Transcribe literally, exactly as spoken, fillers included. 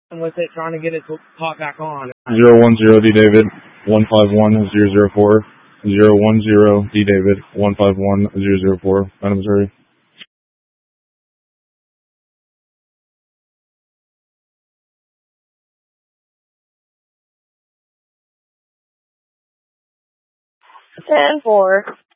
with it, trying to get it to pop back on. Zero one zero D David one five one zero zero four zero one zero D David one five one zero zero four. Madam Missouri. Ten four.